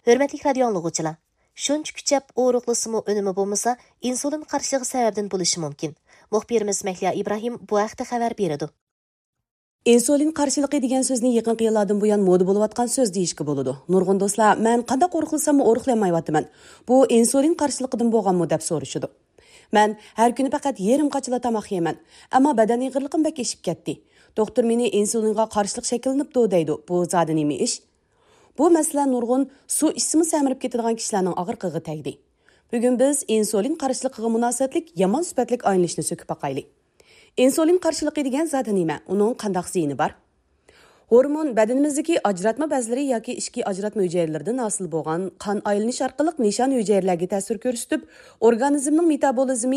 Hörmətli radio anlıqçılar, şuncha küçəp oruqlısımı önümü bolmasa, insulin qarşılığı səbəbdən buluşı mümkün. Muxbirimiz Məhliya İbrahim bu haqda xəbər berdi. İnsulin qarşılığı degan so'zni yaqin yillardan buyon moda bo'layotgan so'z deyishga bo'ladi. Nurg'un do'stlar, men qanday qo'rqilsam o'riqlamayapman. Bu insulin qarshilig'idan bo'lganmi deb so'rashdi. Men har kuni faqat yarim qachila tomoq yeyman, ammo badan ig'irligim bak eshib ketdi. Doktor meni insulinga qarshilik shakllanibdi deydi. Bu zodi nima ish? Bu masala nurg'un suv ichsimi samirib ketadigan kishilarning og'riqig'i tegdi. Bugun biz insulin qarshiligiga munosabatlik yomon sifatlik aynilishni so'kib baqaylik. İnsulin qarşılığı degan zati nima? Uning qandaq ziyni bor? Hormon badanimizdagi ajratma bezlari yoki ichki ajratma hujayralaridan hosil bo'lgan qon aylanish orqali nishon hujayralarga ta'sir ko'rsatib, organizmning metabolizmi